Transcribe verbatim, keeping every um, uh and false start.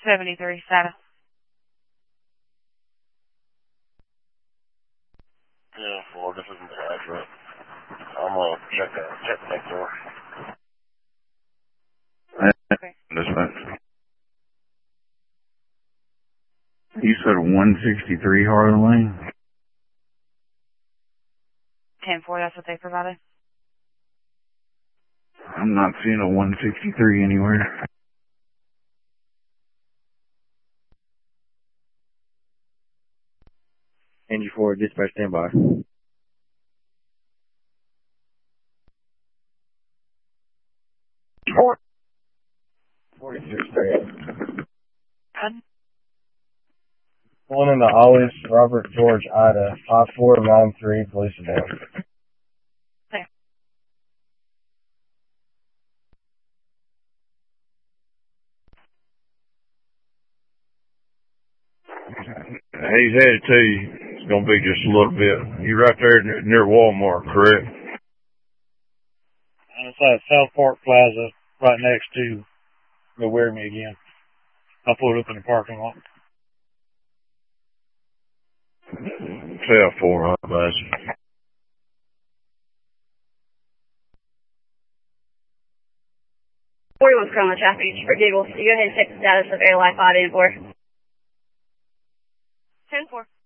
seventy-three status. Yeah, four, this isn't accurate. I'm gonna check that, check that door. Okay. Dispatch. You said one sixty-three Harley Lane? ten four, that's what they provided. I'm not seeing a one sixty-three anywhere. Angie four, dispatch standby. Four. forty-six straight. Pulling into Hollis, Robert George Ida, five four nine three, police are down. Okay. He's headed to you. It's going to be just a little bit. You're right there near, near Walmart, correct? It's at South Park Plaza, right next to the Wear Me Again. I pulled up in the parking lot. South four, huh, bud? forty-one Chroma traffic for Google. You go ahead and check the status of Air Life five eight four. ten four.